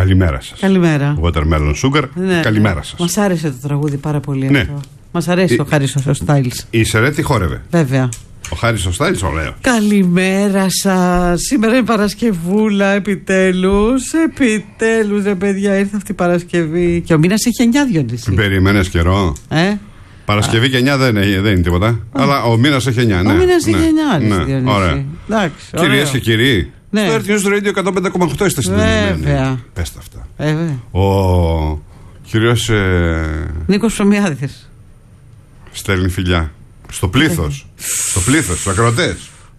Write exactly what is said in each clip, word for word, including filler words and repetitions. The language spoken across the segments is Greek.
Καλημέρα σας. Καλημέρα. Watermelon Sugar. Ναι, Καλημέρα ναι. σας. Μας άρεσε το τραγούδι πάρα πολύ, ναι. αυτό. Μας αρέσει η... ο Χάρης ο Στάιλς. Η Σερέτη χόρευε. Βέβαια. Ο Χάρης ο Στάιλς, ωραίο. Καλημέρα σας. Σήμερα είναι Παρασκευούλα, επιτέλους. Επιτέλους, ρε παιδιά, ήρθε αυτή η Παρασκευή. Και ο μήνας έχει εννιά, Διονύση. Περιμένες καιρό. Ε? Παρασκευή και εννιά δεν, δεν είναι τίποτα. Α. Αλλά ο μήνας έχει εννιά. Ο ναι, μήνας ναι, έχει εννιά, ναι, Διονύση. ωραία. Εντάξει, κυρίες και κύριοι, ναι. στο Earth News Radio εκατόν πέντε κόμμα οκτώ είστε συντονισμένοι. Βέβαια. Πες τα αυτά. Βέβαια. Ο κύριος ε... Νίκος Ψωμιάδης στέλνει φιλιά στο πλήθος. Στο πλήθος, στους ακροατές.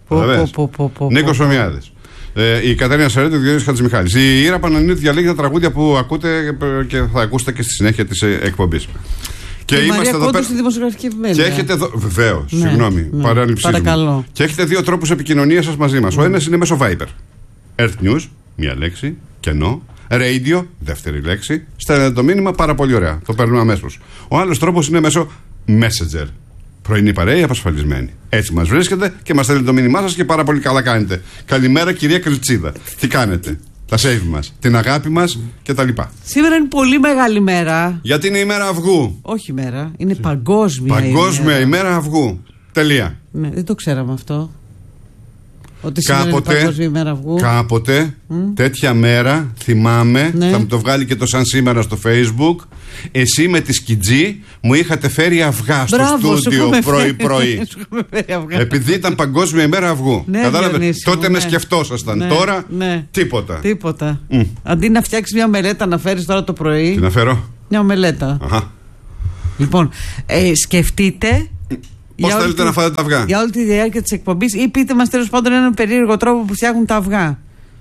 Νίκος Ψωμιάδης. Ε, η Κατερίνα Σερέτη, ο Διονύσης Χατζημιχάλης. Η Ήρα Πανανίδη διαλέγει τα τραγούδια που ακούτε και θα ακούσετε και στη συνέχεια της εκπομπής. Και, και είμαστε εδώ πέρα. Και έχετε εδώ. Βεβαίως, ναι, συγγνώμη, ναι, παράληψή μου. Και έχετε δύο τρόπους επικοινωνίας σας μαζί μας. Mm. Ο ένας είναι μέσω Viber. Earth News, μία λέξη, κενό. Radio, δεύτερη λέξη. Στέλνετε το μήνυμα, πάρα πολύ ωραία. Το παίρνουμε αμέσως. Ο άλλος τρόπος είναι μέσω Messenger. Πρωινή παρέα, απασφαλισμένη. Έτσι μας βρίσκετε και μας στέλνετε το μήνυμά σας και πάρα πολύ καλά κάνετε. Καλημέρα, κυρία Κρυτσίδα. Τι κάνετε? Τα save μας, την αγάπη μας και τα λοιπά. Σήμερα είναι πολύ μεγάλη μέρα. Γιατί είναι η μέρα αυγού. Όχι μέρα, είναι παγκόσμια, παγκόσμια ημέρα. ημέρα αυγού. Τελεία. Ναι, δεν το ξέραμε αυτό. Ότι κάποτε, είναι παγκόσμια ημέρα αυγού. Κάποτε, mm. τέτοια μέρα, θυμάμαι, ναι. θα μου το βγάλει και το σαν σήμερα στο Facebook. Εσύ με τη Σκιτζή μου είχατε φέρει αυγά στο Μπράβο, στούντιο πρωί-πρωί. Επειδή ήταν παγκόσμια ημέρα αυγού. Ναι, κατάλαβε. Διονύση, τότε ναι. με σκεφτόσασταν. Ναι, τώρα ναι. τίποτα. Τίποτα. Mm. Αντί να φτιάξει μια μελέτα να φέρει τώρα το πρωί. Τι να φέρω? Μια μελέτα. Αχα. Λοιπόν, ε, σκεφτείτε. Πώς θέλετε να φάτε τα αυγά? Για όλη τη διάρκεια της εκπομπής, ή πείτε μας τέλος πάντων έναν περίεργο τρόπο που φτιάχνουν τα αυγά.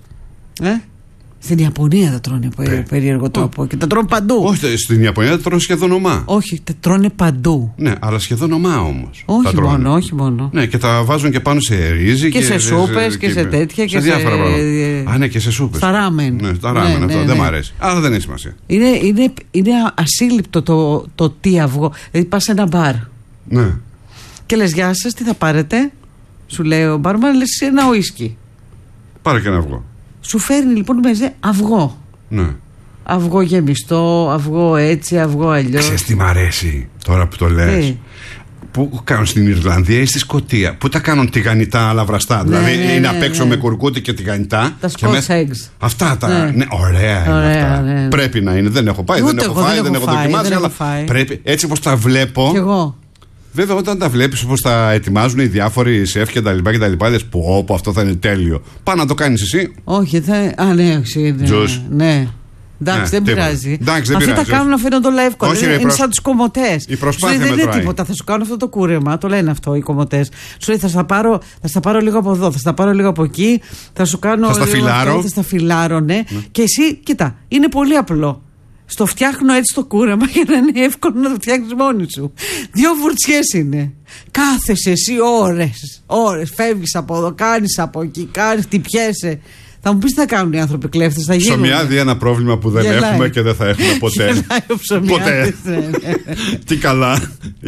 Ε? Στην Ιαπωνία τα τρώνε ε. περίεργο τρόπο. Oh. Και τα τρώνε παντού. Όχι, στην Ιαπωνία τα τρώνε σχεδόν ομά. Όχι, τα τρώνε παντού. Ναι, αλλά σχεδόν ομά όμως. Όχι μόνο, όχι μόνο. Ναι, και τα βάζουν και πάνω σε ρύζι και, και σε σούπες και, και σε τέτοια. Σε και διάφορα σε... πράγματα. Α, ναι, και σε σούπες. Στα ράμεν. Ναι, τα ράμεν, ναι, αυτό ναι, δεν ναι. μ' αρέσει. Αλλά δεν έχει σημασία. Είναι, είναι, είναι ασύλληπτο το, το τι αυγό. Δηλαδή πας σε ένα μπαρ. Ναι. Και λες, γεια σας, τι θα πάρετε? Σου λέει ο μπαρμάν, λες ένα ουίσκι. Πάρε και ένα αυγό. Σου φέρνει λοιπόν μέσα αυγό. Ναι. Αυγό γεμιστό, αυγό έτσι, αυγό αλλιώς. Ξέρεις τι μ' αρέσει τώρα που το λες? Ε. Που κάνουν στην Ιρλανδία ή στη Σκωτία. Που τα κάνουν τηγανιτά αλλά βραστά. Ναι, δηλαδή ναι, είναι ναι, απ' έξω ναι. με κουρκούτι και τηγανιτά. Τα Scotch μέσα... eggs. Αυτά τα. Ναι. Ναι, ωραία, ωραία είναι αυτά. Ναι, ναι. Πρέπει να είναι. Δεν έχω πάει, Ούτε δεν έχω εγώ, φάει, δεν, δεν έχω δοκιμάσει. Αλλά φάει. πρέπει έτσι όπως τα βλέπω. Κι εγώ. Βέβαια, όταν τα βλέπεις όπως τα ετοιμάζουν οι διάφοροι σεφ και τα λοιπά και τα λοιπά, λες που όπου αυτό θα είναι τέλειο. Πά να το κάνεις εσύ. Όχι, θα. Α, ναι, όχι. Τζους. Ναι. Εντάξει, ναι, δεν πειράζει. Εντάξει, δεν Αυτοί πειράζει. τα κάνουν να φαίνονται όλα εύκολα. Όχι, είναι ρε, είναι προσ... σαν τους κομμωτές. Η προσπάθεια δεν μετράει. είναι τίποτα. Θα σου κάνουν αυτό το κούρεμα. Το λένε αυτό οι κομμωτές. Σου λέει θα στα πάρω, θα στα πάρω λίγο από εδώ, θα στα πάρω λίγο από εκεί. Θα σου κάνω. Θα στα φιλάρω. Αυτό, θα στα φιλάρω, ναι. ναι. Και εσύ, κοίτα, είναι πολύ απλό. Στο φτιάχνω έτσι το κούρεμα για να είναι εύκολο να το φτιάχνεις μόνη σου. Δύο βουρτσιές είναι. Κάθεσαι εσύ ώρες. Ώρες. Φεύγεις από εδώ, κάνεις από εκεί, κάνεις, χτυπιέσαι. Θα μου πεις τι θα κάνουν οι άνθρωποι κλέφτες, θα γίνουν. Ψωμιάδη, ένα πρόβλημα που δεν Γελάει. έχουμε και δεν θα έχουμε ποτέ. Γελάει ο Ψωμιάδης. Ποτέ. Τι καλά.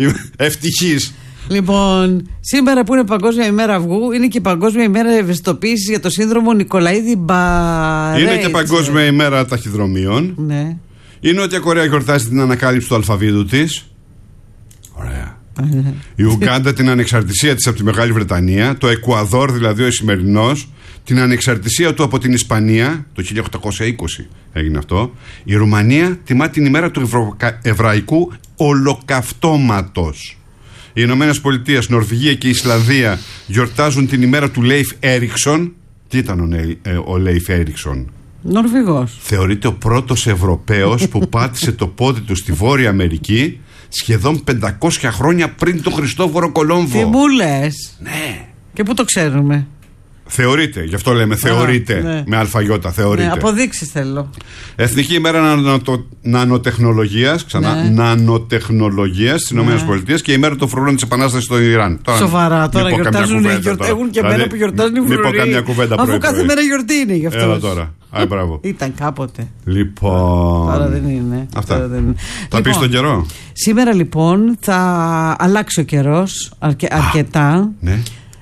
Ευτυχής. Λοιπόν, σήμερα που είναι Παγκόσμια ημέρα αυγού, είναι και Παγκόσμια ημέρα ευαισθητοποίησης για το σύνδρομο Νικολαίδη Μπαρέτσε. Είναι και Παγκόσμια ημέρα ταχυδρομείων. Ναι. Η Νότια Κορέα γιορτάζει την ανακάλυψη του αλφαβήτου της. Ωραία. Η Ουγκάντα την ανεξαρτησία της από τη Μεγάλη Βρετανία. Το Εκουαδόρ, δηλαδή ο Ισημερινός, την ανεξαρτησία του από την Ισπανία. Το χίλια οκτακόσια είκοσι έγινε αυτό. Η Ρουμανία τιμά την ημέρα του Ευρω... Εβραϊκού Ολοκαυτώματος. Οι Ηνωμένες Πολιτείες, Νορβηγία και η Ισλανδία γιορτάζουν την ημέρα του Λέιφ Έριξον. Τι ήταν ο, Νέι... ο Λέιφ Έριξον? Νορβηγός. Θεωρείται ο πρώτος Ευρωπαίος που πάτησε το πόδι του στη Βόρεια Αμερική σχεδόν πεντακόσια χρόνια πριν τον Χριστόφορο Κολόμβο. Τι μου λες? Ναι. Και πού το ξέρουμε? Θεωρείται, γι' αυτό λέμε θεωρείται. Α, ναι. Με αλφαγιώτα, θεωρείται. Ναι, αποδείξεις θέλω. Εθνική ημέρα νανοτο... νανοτεχνολογίας, ξανά, ναι. νανοτεχνολογίας στις ναι. ΗΠΑ και η ημέρα των φρουρών της Επανάστασης στο Ιράν. Τώρα, Σοβαρά, τώρα γιορτάζουν, έχουν και μέρα που γιορτάζουν οι φρουροί. Μην πω καμιά κουβέντα πρωί. Αφού κάθε μέρα γιορτή είναι γι' αυτό. Έλα τώρα. Α, μπράβο. Ήταν κάποτε. Λοιπόν. Τώρα δεν είναι. Αυτά. Τώρα δεν είναι. Θα λοιπόν, πεις τον καιρό. Σήμερα λοιπόν θα αλλάξει ο καιρός αρκε... αρκετά. Ναι.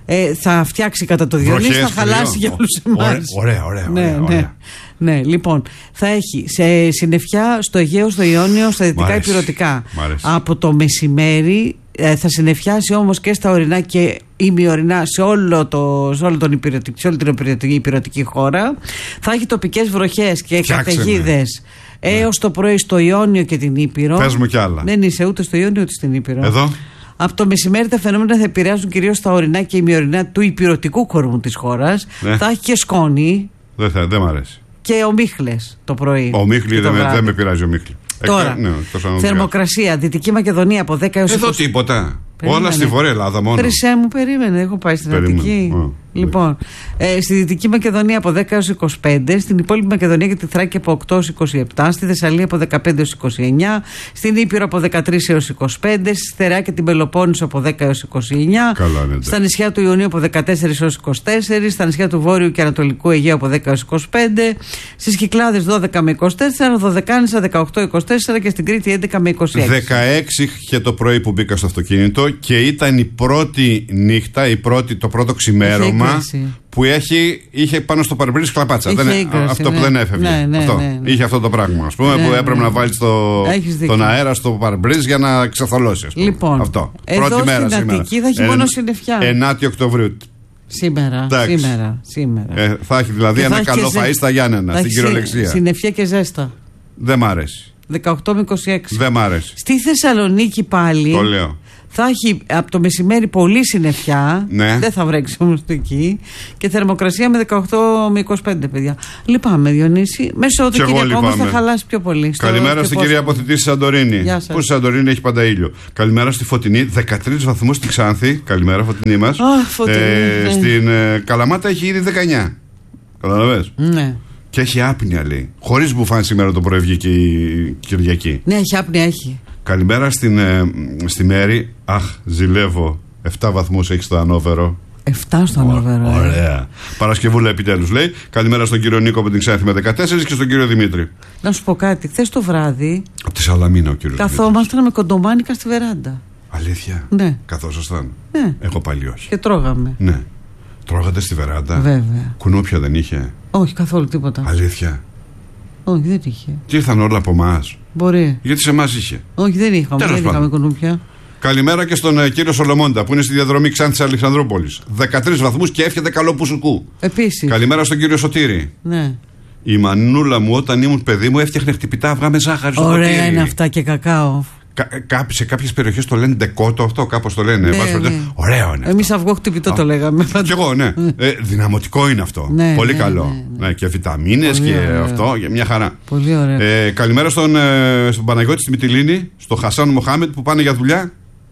Ε, θα φτιάξει κατά το Διονύση, θα χαλάσει για όλους εμάς. Ωραία, ωραία, ναι, ωραία, ωραία. Ναι, ναι, λοιπόν, θα έχει σε συννεφιά στο Αιγαίο, στο Ιόνιο, στα δυτικά υπηρετικά. Από το μεσημέρι ε, θα συννεφιάσει όμως και στα ορεινά και ημιορεινά σε, όλο το, σε, όλο τον υπηρετική, σε όλη την υπηρετική, υπηρετική χώρα. Θα έχει τοπικές βροχές και καταιγίδες έως το πρωί στο Ιόνιο και την Ήπειρο. Πες μου κι άλλα. Δεν είσαι ούτε στο Ιόνιο ούτε στην Ήπειρο. Εδώ. Από το μεσημέρι τα φαινόμενα θα επηρεάζουν κυρίως τα ορεινά και ημιορεινά του υπηρετικού κορμού της χώρας. Ναι. Θα έχει και σκόνη. Δεν θα, δεν μ' αρέσει. Και ομίχλες το πρωί. Ομίχλη δεν με, με πειράζει ομίχλη. Τώρα, ε, ναι, θερμοκρασία, Δυτική Μακεδονία από δέκα έως είκοσι. Εδώ τίποτα. Περίμενε. Όλα στη Βόρεια Ελλάδα μόνο. Χρυσέ μου, περίμενε. Έχω πάει στην Αττική. Oh, λοιπόν, ε, στη Δυτική Μακεδονία από δέκα έως είκοσι πέντε. Στην υπόλοιπη Μακεδονία και τη Θράκη από οκτώ έως είκοσι επτά. Στη Θεσσαλία από δεκαπέντε έως είκοσι εννιά. Στην Ήπειρο από δεκατρείς έως είκοσι πέντε. Στη Στερεά και την Πελοπόννησο από δέκα έως είκοσι εννιά. Καλά, ναι, στα νησιά του Ιωνίου από δεκατέσσερις έως είκοσι τέσσερα. Στα νησιά του Βόρειου και Ανατολικού Αιγαίου από δέκα έως είκοσι πέντε. Στις Κυκλάδες δώδεκα με είκοσι τέσσερα. Δωδεκάνησα δεκαοκτώ με είκοσι τέσσερα και στην Κρήτη έντεκα με είκοσι έξι. δεκαέξι είχε το πρωί που μπήκα στο αυτοκίνητο και ήταν η πρώτη νύχτα, η πρώτη, το πρώτο ξημέρωμα που έχει, είχε πάνω στο παρμπρίζ κλαπάτσα. Δεν, έγκραση, αυτό ναι. που δεν έφευγε. Ναι, ναι, αυτό. Ναι, ναι. Είχε αυτό το πράγμα, ας πούμε, ναι, που έπρεπε ναι. να βάλει το, τον αέρα στο παρμπρίζ για να ξεθολώσει. Λοιπόν, αυτό. Εδώ πρώτη μέρα στην σήμερα. Αττική θα έχει μόνο συννεφιά. ενάτη Οκτωβρίου. Σήμερα, σήμερα, σήμερα. Ε, θα έχει δηλαδή και ένα καλό φαΐ στα Γιάννενα, στην κυριολεξία. Συννεφιά και ζέστα. Δεν μ' αρέσει. δεκαοκτώ με είκοσι έξι. Δεν μ' αρέσει. Στη Θεσσαλονίκη πάλι. Το λέω. Θα έχει από το μεσημέρι πολύ συννεφιά. Ναι. Δεν θα βρέξει όμως εκεί. Και θερμοκρασία με δεκαοκτώ με είκοσι πέντε, παιδιά. Λυπάμαι, Διονύση. Μέσα το Κυριακό όμως θα χαλάσει πιο πολύ. Καλημέρα στην κυρία Αποθητή στη Σαντορίνη. Που στη Σαντορίνη έχει πάντα ήλιο. Καλημέρα στη Φωτεινή, δεκατρείς βαθμούς στη Ξάνθη. Καλημέρα, Φωτεινή μας. Oh, ε, ναι. Στην ε, Καλαμάτα έχει ήδη δεκαεννιά. Καταλαβες. Ναι. Και έχει άπνοια, λέει. Χωρίς μπουφάν σήμερα το πρωί βγήκε η Κυριακή. Ναι, έχει άπνοια, έχει. Καλημέρα στην, ε, στη Μέρη. Αχ, ζηλεύω. επτά βαθμούς έχει στο Ανόβερο. επτά στο Ανόβερο. Ω, ωραία. Παρασκευούλα επιτέλους, λέει. Καλημέρα στον κύριο Νίκο από την Ξάνθη με δεκατέσσερα και στον κύριο Δημήτρη. Να σου πω κάτι. Χθες το βράδυ. Από τη Σαλαμίνα ο κύριος. Καθόμασταν με κοντομάνικα στη βεράντα. Αλήθεια. Ναι. Καθόσασταν. Ναι. Εγώ πάλι όχι. Και τρώγαμε. Ναι. Τρώγατε στη βεράντα. Βέβαια. Κουνούπια δεν είχε. Όχι, καθόλου τίποτα. Αλήθεια. Όχι, δεν είχε. Και ήρθαν όλα από εμάς. Μπορεί. Γιατί σε εμάς είχε. Όχι, δεν είχαμε. Δεν είχαμε κουνούπια. Καλημέρα και στον ε, κύριο Σολομόντα που είναι στη διαδρομή Ξάνθης Αλεξανδρούπολης. δεκατρείς βαθμούς και εύχεται καλό πουσουκού. Επίσης. Καλημέρα στον κύριο Σωτήρη. Ναι. Η μανούλα μου όταν ήμουν παιδί μου έφτιαχνε χτυπητά αυγά με ζάχαρη στο ποτήρι. Ωραία είναι αυτά και κακάο. Κα, σε κάποιες περιοχές το λένε ντεκότο αυτό, κάπως το λένε. Ναι, ναι. Ωραίο είναι. Εμείς αυγό χτυπητό το λέγαμε. Κι εγώ, ναι. ε, δυναμωτικό είναι αυτό. Ναι, πολύ ναι, καλό. Ναι, ναι. Ναι, και βιταμίνες και ωραίο. Αυτό, για μια χαρά. Πολύ ωραία. Ε, καλημέρα στον, ε, στον Παναγιώτη στη Μυτιλήνη, στον Χασάν Μοχάμετ που πάνε για δουλειά.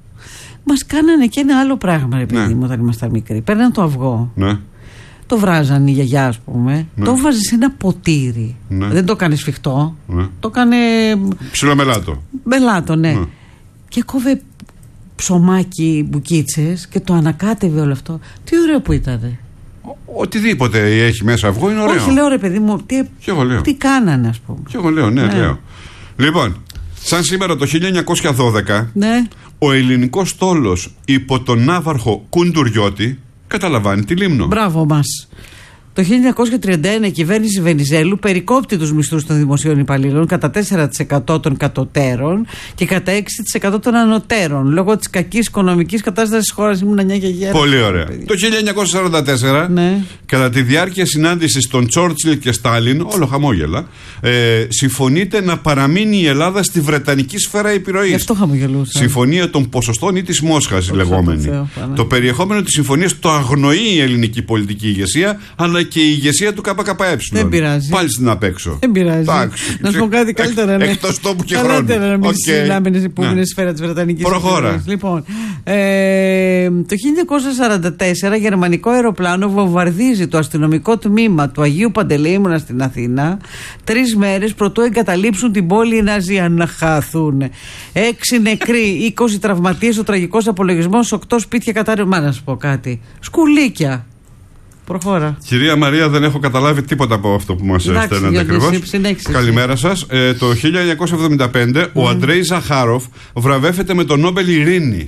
Μας κάνανε και ένα άλλο πράγμα, ρε παιδί ναι. μου, όταν ήμασταν μικροί. Παίρναν το αυγό. Ναι. Το βράζαν η γιαγιά, ας πούμε. Ναι. Το βάζε σε ένα ποτήρι. Ναι. Δεν το έκανε σφιχτό. Ναι. Το έκανε. Ψιλομελάτο. Μελάτο, ναι. ναι. Και κόβε ψωμάκι, μπουκίτσες και το ανακάτευε όλο αυτό. Τι ωραίο που ήταν. Οτιδήποτε έχει μέσα αυγό είναι ωραίο. Όχι, λέω ρε παιδί μου, τι, τι κάνανε, ας πούμε. Και εγώ λέω, ναι, ναι, λέω. Λοιπόν, σαν σήμερα το χίλια εννιακόσια δώδεκα, ναι. ο ελληνικός στόλος υπό τον ναύαρχο Κουντουριώτη καταλαμβάνει τη Λίμνο. Μπράβο μας. Το χίλια εννιακόσια τριάντα ένα η κυβέρνηση Βενιζέλου περικόπτει τους μισθούς των δημοσίων υπαλλήλων κατά τέσσερα τοις εκατό των κατωτέρων και κατά έξι τοις εκατό των ανωτέρων λόγω της κακής οικονομικής κατάστασης της χώρας. Ήμουν νιά και γέρα. Πολύ ωραία. Το χίλια εννιακόσια σαράντα τέσσερα, ναι. κατά τη διάρκεια συνάντησης των Τσόρτσιλ και Στάλιν, όλο χαμόγελα, ε, συμφωνείται να παραμείνει η Ελλάδα στη Βρετανική σφαίρα επιρροής. Γι' αυτό χαμογελούσα. Συμφωνία των ποσοστών ή της Μόσχας, η λεγόμενη. Θεό, το περιεχόμενο της συμφωνίας το αγνοεί η ελληνική πολιτική ηγεσία, αλλά και η ηγεσία του ΚΚΕ. Δεν πειράζει. Πάλι στην απέξω. Δεν πειράζει. Τάξη. Να σου πω κάτι καλύτερα. Ναι. Εκτός τόπου και χρόνου. Καλύτερα να μην συλλάμβανε που είναι σφαίρα της Βρετανικής. Προχώρα. Λοιπόν, ε, το χίλια εννιακόσια σαράντα τέσσερα γερμανικό αεροπλάνο βομβαρδίζει το αστυνομικό τμήμα του Αγίου Παντελεήμωνα στην Αθήνα τρεις μέρες προτού εγκαταλείψουν την πόλη οι Ναζί. Να χάθουν. Έξι νεκροί, είκοσι τραυματίες, ο τραγικός απολογισμός, οκτώ σπίτια κατάρρευση. Μα να σου πω κάτι. Σκουλίκια. Προχώρα. Κυρία Μαρία, δεν έχω καταλάβει τίποτα από αυτό που μας στέλνετε ακριβώς. Καλημέρα σας. Ε, το χίλια εννιακόσια εβδομήντα πέντε mm. ο Αντρέι Ζαχάροφ βραβεύεται με το Νόμπελ Ειρήνης.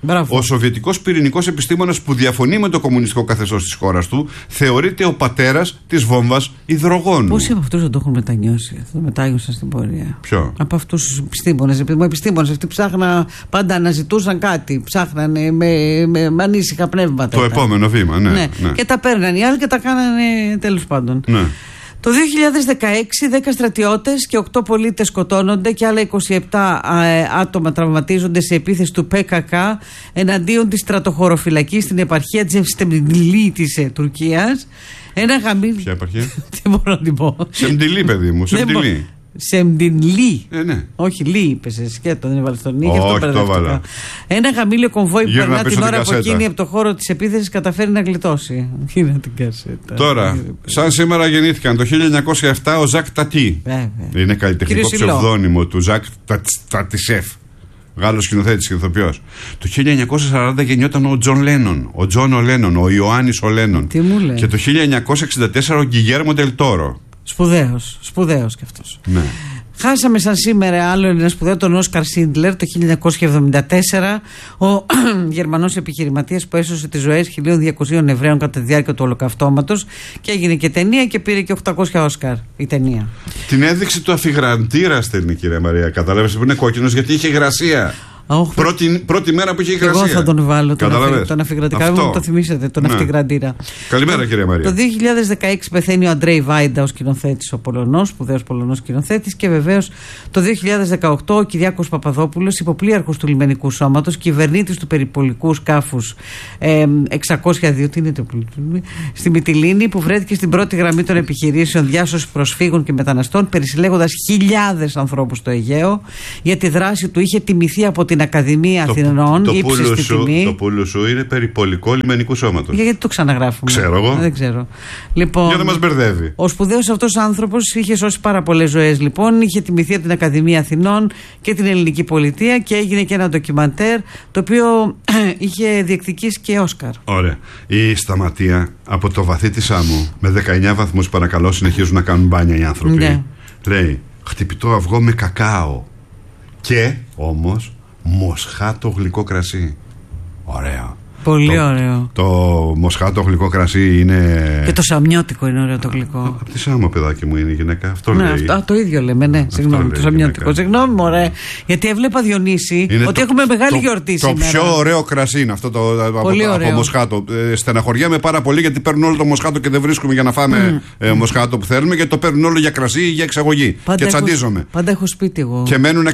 Μπράβο. Ο σοβιετικός πυρηνικός επιστήμονας που διαφωνεί με το κομμουνιστικό καθεστώς της χώρας του θεωρείται ο πατέρας της βόμβας υδρογόνου. Πόσοι από αυτούς δεν το έχουν μετανιώσει, το μετάγιωσαν στην πορεία. Ποιο? Από αυτούς τους επιστήμονες. Οι επιστήμονες αυτοί ψάχναν, πάντα αναζητούσαν κάτι. Ψάχνανε με, με, με ανήσυχα πνεύματα. Το επόμενο βήμα, ναι, ναι. ναι. Και τα παίρναν οι άλλοι και τα κάνανε τέλος πάντων. Ναι. Το δύο χιλιάδες δεκαέξι, δέκα στρατιώτες και οκτώ πολίτες σκοτώνονται και άλλα είκοσι επτά άτομα τραυματίζονται σε επίθεση του Π Κ Κ εναντίον της στρατοχωροφυλακής στην επαρχία Σεμντιλί της ε, Τουρκίας. Ένα γαμίδι. Ποια επαρχία? Τι μπορώ να την πω. Σεμντιλί, παιδί μου, Σεμντιλί. Σεμντιλί. Ε, ναι. Όχι, Λί είπε σε σκέτο, δεν έβαλε τον Νί. Όχι, το έβαλα. Ένα γαμήλιο κομβόι που περνά την ώρα από εκείνη από το χώρο της επίθεσης καταφέρει να γλιτώσει. Γύρνα την κασέτα. Τώρα, σαν σήμερα γεννήθηκαν το χίλια εννιακόσια επτά ο Ζακ Τατί. Είναι καλλιτεχνικό ψευδόνυμο του Ζακ Τατισέφ. Γάλλος σκηνοθέτης και ηθοποιός. Το χίλια εννιακόσια σαράντα γεννιόταν ο Τζον Λένον, ο Τζον ο Λένον, ο Ιωάννης ο Λένον. Τι μου λέει. Και το χίλια εννιακόσια εξήντα τέσσερα ο Γκιγέρμο Ντελ Τόρο. Σπουδαίος, σπουδαίος κι αυτός. Ναι. Χάσαμε σαν σήμερα άλλο ένα σπουδαίο, τον Όσκαρ Σίντλερ, το χίλια εννιακόσια εβδομήντα τέσσερα, ο Γερμανός επιχειρηματίας που έσωσε τις ζωές χίλια διακοσίων Εβραίων κατά τη διάρκεια του Ολοκαυτώματος και έγινε και ταινία και πήρε και οκτακόσια Όσκαρ η ταινία. Την έδειξη του αφιγραντήρα στέλνει, κυρία Μαρία. Καταλάβες που είναι κόκκινος γιατί είχε υγρασία. Oh, πρώτη, πρώτη μέρα που είχε υγρασία. Εγώ θα τον βάλω τον, αφι, τον αφιγραντήρα. Μου το θυμίσατε, τον ναι. Αφιγραντήρα. Καλημέρα, κυρία Μαρία. Το δύο χιλιάδες δεκαέξι πεθαίνει ο Αντρέι Βάιντα, ο σκηνοθέτης, ο Πολωνός, σπουδαίος Πολωνός σκηνοθέτης. Και βεβαίως το δύο χιλιάδες δεκαοκτώ ο Κυριάκος Παπαδόπουλος, υποπλήρχος του λιμενικού σώματος, κυβερνήτης του περιπολικού σκάφους ε, εξακόσια δύο, τι είναι το στη Μυτιλήνη, που βρέθηκε στην πρώτη γραμμή των επιχειρήσεων διάσωσης προσφύγων και μεταναστών, περισυλλέγοντας χιλιάδες ανθρώπους στο Αιγαίο. Για τη δράση του είχε τιμηθεί από την Ακαδημία Αθηνών, ύψιστη τιμή. Το πούλου σου είναι περιπολικό λιμενικού σώματος. Για γιατί το ξαναγράφουμε. Ξέρω εγώ. Δεν ξέρω. Λοιπόν, για να μας μπερδεύει. Ο σπουδαίος αυτός άνθρωπος είχε σώσει πάρα πολλές ζωές, λοιπόν. Είχε τιμηθεί από την Ακαδημία Αθηνών και την ελληνική πολιτεία και έγινε και ένα ντοκιμαντέρ το οποίο είχε διεκδικήσει και Όσκαρ. Ωραία. Η Σταματία από το βαθύ της άμμου με δεκαεννιά βαθμούς, παρακαλώ, συνεχίζουν να κάνουν μπάνια οι άνθρωποι. Ναι. Λέει χτυπητό αυγό με κακάο και όμως μοσχάτο γλυκό κρασί. Ωραίο. Πολύ το, ωραίο. Το μοσχάτο γλυκό κρασί είναι. Και το σαμιώτικο είναι ωραίο το γλυκό. Από τη Σάμο, παιδάκι μου, είναι η γυναίκα. Αυτό ναι, λέει. Αυτό, το ίδιο λέμε, ναι. Συγγνώμη, το σαμιώτικο. Συγγνώμη, μωρέ. Γιατί έβλεπα, Διονύση, είναι ότι το, έχουμε μεγάλη το, γιορτή το σήμερα. Το πιο ωραίο κρασί είναι αυτό το πολύ από, ωραίο. από μοσχάτο. Ε, στεναχωριέμαι πάρα πολύ γιατί παίρνουν όλο το μοσχάτο και δεν βρίσκουμε για να φάμε mm. ε, μοσχάτο που θέλουμε, γιατί το παίρνουν όλο για κρασί ή για εξαγωγή. Πάντα και τσαντίζομαι. Πάντα έχω σπίτι εγώ. Και μένουν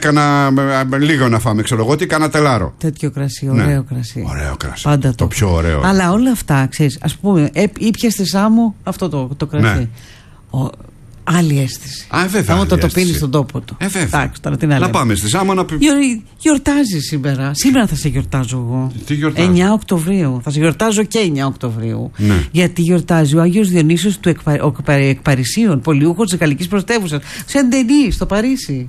λίγο να φάμε, ξέρω εγώ τι, κάνα τελάρο. Τέτοιο κρασί, ωραίο κρασί. Ωραίο κρασί. Το πιο ωραίο. Αλλά όλα αυτά, ξέρεις, ας πούμε, ήπια στη Σάμο αυτό το, το κρασί. Ναι. Ο, άλλη αίσθηση. Α, βέβαια. Άμα το το πίνει στον τόπο του. Ε, βέβαια. Εντάξει, τώρα τι να, να πάμε στη Σάμο να πει. Γιορτάζει σήμερα. Σήμερα θα σε γιορτάζω εγώ. Τι γιορτάζει? εννιά Οκτωβρίου. Θα σε γιορτάζω και εννιά Οκτωβρίου. Ναι. Γιατί γιορτάζει ο Άγιος Διονύσιος του εκπα... Εκπαρισίων, πολιούχος της Γαλλικής Πρωτεύουσας. Σεντενί, στο Παρίσι.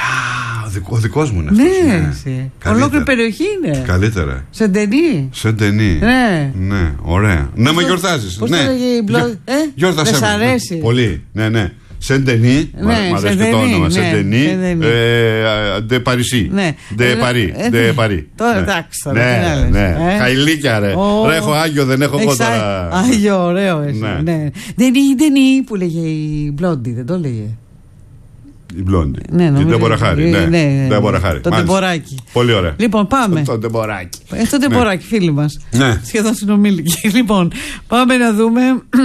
Α, ο δικός μου είναι αυτός. Ναι, ναι. Ολόκληρη περιοχή είναι. Καλύτερα. Σεντενί. Σεντενί. Ναι. Ναι, ωραία. Να με γιορτάζεις. Πώς ναι. το λέγει η μπλο... ε? Γιορτάσέ με. Δεν σ' αρέσει. Πολύ. Ναι, ναι. Σεντενί, ναι, μ' αρέσει το όνομα. Σεντενί, ντε Παρισί. Ντε Παρί. Ντε Παρί. Τώρα εντάξει, τώρα. Ναι, ναι. Χαϊλίκια, ρε. Ρε, έχω Άγιο, δεν έχω εγώ τώρα. Άγιο, ωραίο. Δεν είναι που λέγε η Μπλόντι, δεν το λέγε. Η Μπλόντι. Ναι, την Τεμποραχάρη. Ναι, ναι, Τεμποραχάρη. Το Τεμποράκι. Πολύ ωραία. Λοιπόν, πάμε. Το Τεμποράκι. Ε, το Τεμποράκι, ναι. Φίλοι μας. Ναι. Σχεδόν συνομήλικοι. Λοιπόν, πάμε να δούμε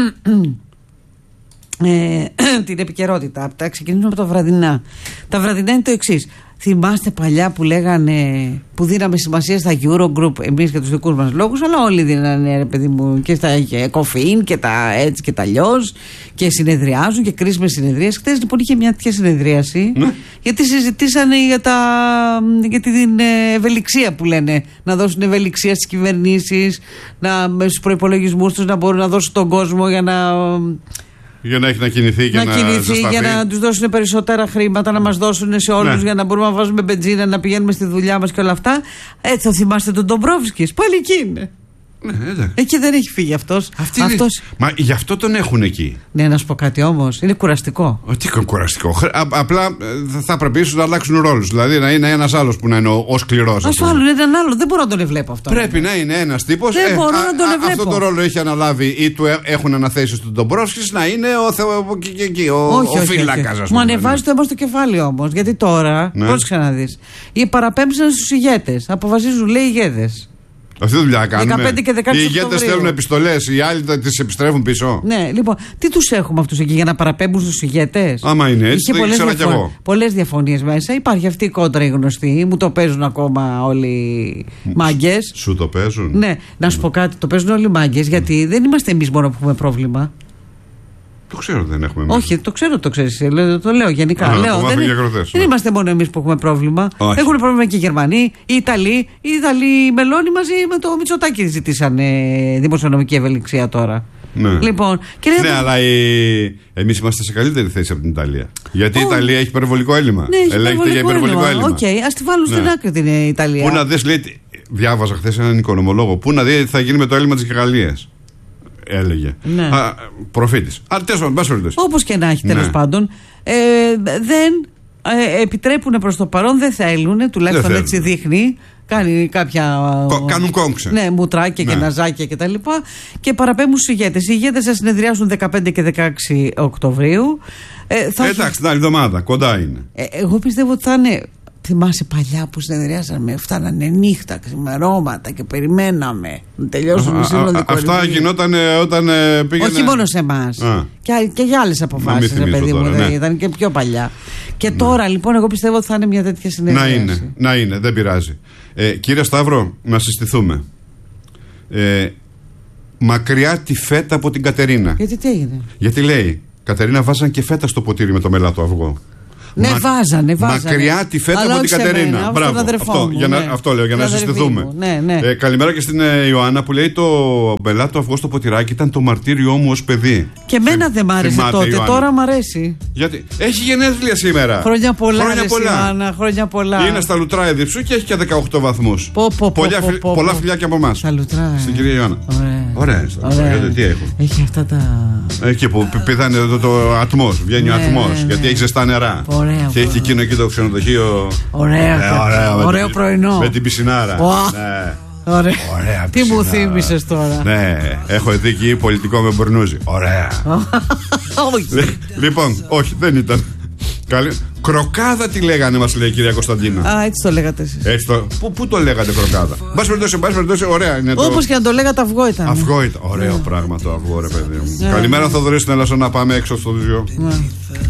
ε, την επικαιρότητα. Τα ξεκινήσουμε από τα βραδινά. Τα βραδινά είναι το εξής. Θυμάστε παλιά που λέγανε, που δίναμε σημασία στα Eurogroup, εμείς για τους δικούς μας λόγους, αλλά όλοι δίνανε, ρε παιδί μου, και στα Ecofin και τα έτσι και τα αλλιώς, και συνεδριάζουν και κρίσιμες συνεδρίες. Χτες λοιπόν είχε μια τέτοια συνεδρίαση, ναι. Γιατί συζητήσανε για, τα, για την ευελιξία που λένε, να δώσουν ευελιξία στις κυβερνήσεις, να, στους προϋπολογισμούς τους να μπορούν να δώσουν τον κόσμο για να... Για να έχει να κινηθεί και να, να κινηθεί, για να τους δώσουν περισσότερα χρήματα, να μας δώσουν σε όλους, ναι. Για να μπορούμε να βάζουμε μπενζίνα, να πηγαίνουμε στη δουλειά μας και όλα αυτά. Έτσι θα θυμάστε τον Ντομπρόφσκης. Πάλι εκεί είναι. Ναι, εκεί δεν έχει φύγει αυτός. Αυτός... Είναι... Μα γι' αυτό τον έχουν εκεί. Ναι, να σου πω κάτι όμως. Είναι κουραστικό. Ο, τι είναι κουραστικό. Α, απλά θα πρέπει ίσως να αλλάξουν ρόλους. Δηλαδή να είναι ένας άλλος που να είναι ο, ο σκληρός. Α άλλο είναι έναν άλλο. Δεν μπορώ να τον βλέπω αυτό. Πρέπει να είναι ένας τύπος. Δεν ε, μπορώ α, να τον βλέπω. Αυτό το ρόλο έχει αναλάβει ή του έχουν αναθέσει στον Ντομπρόφσκης να είναι ο, Θεο, και, και, ο, όχι, ο φύλακας. Μου ανεβάζει το αίμα στο κεφάλι όμως. Γιατί τώρα, ναι. Πρόσεξε να δεις. Οι παραπέμψαν στους ηγέτες. Αποφασίζουν, λέει, ηγέτες. Αυτή τη δουλειά κάνουμε. δεκαπέντε και δεκαέξι οι ηγέτες στέλνουν επιστολές, οι άλλοι τις επιστρέφουν πίσω. Ναι, λοιπόν, τι τους έχουμε αυτούς εκεί για να παραπέμπουν στους ηγέτες. Άμα είναι έτσι, δεν ξέρω κι εγώ. Πολλές διαφωνίες μέσα. Υπάρχει αυτή η κόντρα η γνωστή. Μου το παίζουν ακόμα όλοι οι μάγκες. Σου το παίζουν. Ναι, να σου πω κάτι. Το παίζουν όλοι οι μάγκες γιατί δεν είμαστε εμείς μόνο που έχουμε πρόβλημα. Το ξέρω, δεν έχουμε εμείς. Όχι, το ξέρω, το ξέρεις. Το λέω γενικά. Α, λέω, δεν, δεν είμαστε μόνο εμείς που έχουμε πρόβλημα. Όχι. Έχουν πρόβλημα και οι Γερμανοί, οι Ιταλοί. Οι Ιταλοί μελώνοι μαζί με το Μητσοτάκη ζητήσαν δημοσιονομική ευελιξία τώρα. Ναι, λοιπόν, και ναι λέει, αλλά η... εμείς είμαστε σε καλύτερη θέση από την Ιταλία. Γιατί oh. η Ιταλία έχει υπερβολικό έλλειμμα. Ναι, έχει Ελέγχεται για υπερβολικό έλλειμμα. Οκ, okay, ας τη βάλουν ναι. στην άκρη την Ιταλία. Πού να δεις, λέει, διάβαζα χθες έναν οικονομολόγο, πού να δει τι θα γίνει με το έλλειμμα της Γαλλίας. Έλεγε. Ναι. Α, προφήτης. Αλλά τέλος πάντων, όπως και να έχει, τέλος ναι. πάντων, ε, δεν ε, επιτρέπουν προς το παρόν, δεν θέλουν, τουλάχιστον έτσι δείχνει. Κάνει κάποια. Κο, κάνουν κόμψε. Ναι, μουτράκια ναι. και ναζάκια κτλ. Και, και παραπέμπουν στους ηγέτες. Οι ηγέτες θα συνεδριάσουν δεκαπέντε και δεκαέξι Οκτωβρίου. Ε, θα Εντάξει, έχει... την άλλη εβδομάδα, κοντά είναι. Ε, εγώ πιστεύω ότι θα είναι. Θυμάσαι παλιά που συνεδριάσαμε, φτάνανε νύχτα, ξημερώματα και περιμέναμε να τελειώσουν οι σύνοδοι. Αυτά γινόταν όταν πήγαινε. Όχι μόνο σε εμάς. Και, και για άλλες αποφάσεις, ρε παιδί μου, ναι. ήταν και πιο παλιά. Και ναι. τώρα λοιπόν, εγώ πιστεύω ότι θα είναι μια τέτοια συνεδρίαση. Να είναι, να είναι, δεν πειράζει. Ε, κύριε Σταύρο, να συστηθούμε. Ε, μακριά τη φέτα από την Κατερίνα. Γιατί τι έγινε? Γιατί λέει, Κατερίνα, βάζαν και φέτα στο ποτήρι με το μελάτο αυγό. Ναι, Μα... βάζανε, βάζανε. Μακριά τη φέτα αλλά από την Κατερίνα. Μένα, Μπράβο. Αυτό, μου, για ναι. να, αυτό λέω, για να συστηθούμε. Ναι, ναι. Ε, καλημέρα και στην ε, Ιωάννα που λέει το μπελάτο αυγό στο ποτηράκι ήταν το μαρτύριό μου ως παιδί. Και εμένα δεν μ' άρεσε τότε, Ιωάννα. Τώρα μ' αρέσει. Γιατί έχει γενέθλια σήμερα. Χρόνια πολλά, χρόνια πολλά. Ιωάννα, χρόνια πολλά. Είναι στα λουτρά Διψού και έχει και δεκαοκτώ βαθμούς. Πω, πω, πω, πω, πω, πολλά φιλιά από εμάς. Στα λουτρά. Στην κυρία Ιωάννα. Ωραία. Ωραία. Τι έχουν. Έχει αυτά τα. Εκεί που πηδάνε το ατμός. Βγαίνει ο ατμός γιατί έχει ζεστά νερά. Και έχει εκείνο εκεί το ξενοδοχείο. Ωραίο πρωινό. Με την πισινάρα. Ωραία. Ωραία. Τι μου θύμισες τώρα. Ναι, έχω δει εκεί πολιτικό με Μπουρνούζι. Ωραία. Λοιπόν, όχι, δεν ήταν. Καλή. Κροκάδα τι λέγανε, μας λέει η κυρία Κωνσταντίνα. Α, έτσι το λέγατε εσείς. Έτσι το... Πού, πού το λέγατε κροκάδα? Μπας περιπτώσει, μπας περιπτώσει, ωραία είναι το. Όπως και να το λέγατε, αυγό ήταν. Αυγό ήταν. Ωραίο yeah. πράγμα το αυγό, ρε παιδί μου. Yeah. Καλημέρα, Θοδωρή, στην Ελλάδα, να πάμε έξω στο δύο. Yeah.